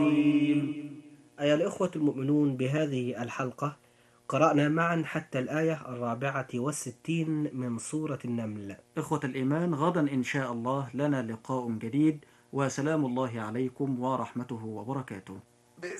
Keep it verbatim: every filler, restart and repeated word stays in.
أيها الإخوة المؤمنون، بهذه الحلقة قرأنا معا حتى الآية الرابعة والستين من سورة النمل. إخوة الإيمان، غدا إن شاء الله لنا لقاء جديد، وسلام الله عليكم ورحمته وبركاته.